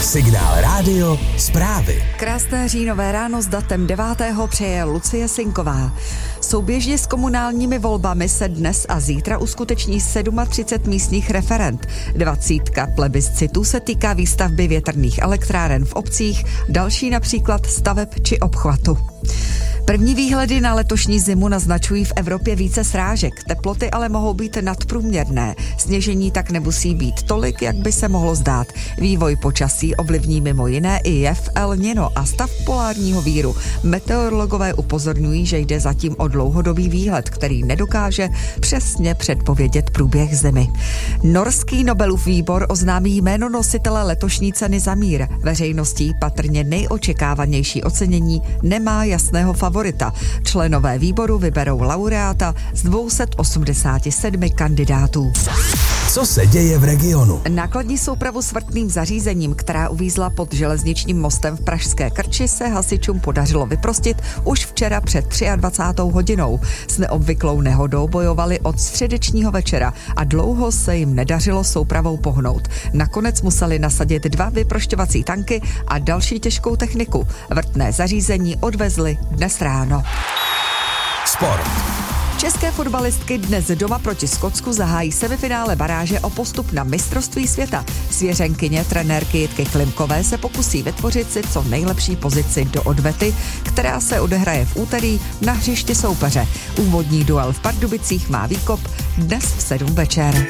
Signál rádio, zprávy. Krásné říjnové ráno s datem 9. přeje Lucie Sinková. Souběžně s komunálními volbami se dnes a zítra uskuteční 37 místních referend. 20 plebiscitů se týká výstavby větrných elektráren v obcích, další například staveb či obchvatu. První výhledy na letošní zimu naznačují v Evropě více srážek, teploty ale mohou být nadprůměrné. Sněžení tak nemusí být tolik, jak by se mohlo zdát. Vývoj počasí ovlivní mimo jiné i jev El Niño a stav polárního víru. Meteorologové upozorňují, že jde zatím o dlouhodobý výhled, který nedokáže přesně předpovědět průběh zimy. Norský Nobelův výbor oznámí jméno nositele letošní ceny za mír. Veřejností patrně nejočekávanější ocenění nemá jasného favorita. Členové výboru vyberou laureáta z 287 kandidátů. Co se děje v regionu? Nákladní soupravu s vrtným zařízením, která uvízla pod železničním mostem v pražské Krči, se hasičům podařilo vyprostit už včera před 23. hodinou. S neobvyklou nehodou bojovali od středečního večera a dlouho se jim nedařilo soupravou pohnout. Nakonec museli nasadit 2 vyprošťovací tanky a další těžkou techniku. Vrtné zařízení odvezli dnes ráno. Sport. České fotbalistky dnes doma proti Skotsku zahájí semifinále baráže o postup na mistrovství světa. Svěřenkyně trenérky Jitky Klimkové se pokusí vytvořit si co nejlepší pozici do odvety, která se odehraje v úterý na hřišti soupeře. Úvodní duel v Pardubicích má výkop dnes v 7 večer.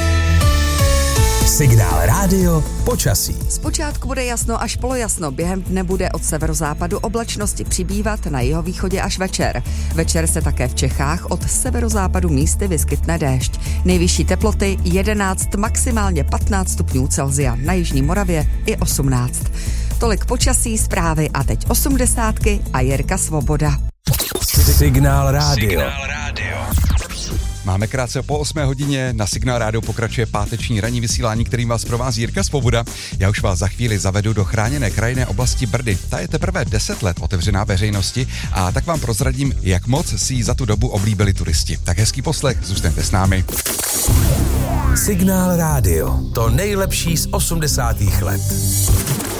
Signál rádio, počasí. Zpočátku bude jasno až polojasno, během dne bude od severozápadu oblačnosti přibývat, na jihovýchodě až večer. Večer se také v Čechách od severozápadu místy vyskytne déšť. Nejvyšší teploty 11, maximálně 15 stupňů Celsia, na jižní Moravě i 18. Tolik počasí, zprávy a teď 80 a Jirka Svoboda. Signál rádio. Máme krátce po 8 hodině, na Signál rádio pokračuje páteční ranní vysílání, kterým vás provází Jirka Svoboda. Já už vás za chvíli zavedu do chráněné krajinné oblasti Brdy. Ta je teprve 10 let otevřená veřejnosti a tak vám prozradím, jak moc si ji za tu dobu oblíbili turisti. Tak hezký poslech, zůstaňte s námi. Signál rádio, to nejlepší z 80. let.